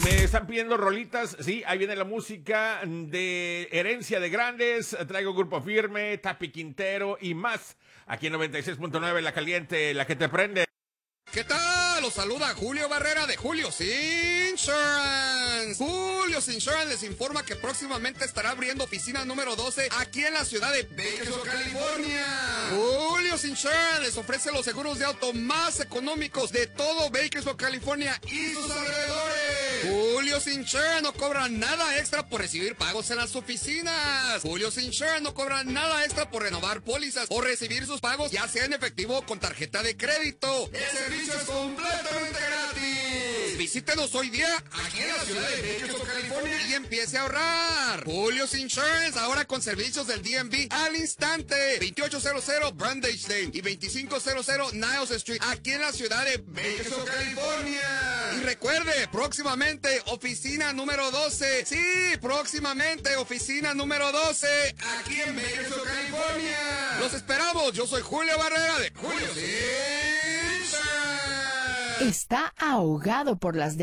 Me están pidiendo rolitas, sí, ahí viene la música de Herencia de Grandes, traigo Grupo Firme, Tapi Quintero y más, aquí en 96.9, La Caliente, la que te prende. ¿Qué tal? Los saluda Julio Barrera de Julio's Insurance. Julio's Insurance les informa que próximamente estará abriendo oficina número 12 aquí en la ciudad de Bakersfield, California. Julio's Insurance les ofrece los seguros de auto más económicos de todo Bakersfield, California y sus alrededores. Julio's Insurance no cobra nada extra por recibir pagos en las oficinas. Julio's Insurance no cobra nada extra por renovar pólizas o recibir sus pagos, ya sea en efectivo o con tarjeta de crédito. El servicio es completamente gratis. Visítenos hoy día aquí en la ciudad de Bakersfield, California y empiece a ahorrar. Julio's Insurance ahora con servicios del DMV al instante. 2800 Brandage Lane y 2500 Niles Street aquí en la ciudad de Bakersfield, California. Y recuerde, próximamente oficina número 12. Sí, próximamente oficina número 12 aquí en Bakersfield, California. Los esperamos. Yo soy Julio Barrera de Julio's Insurance. Está ahogado por las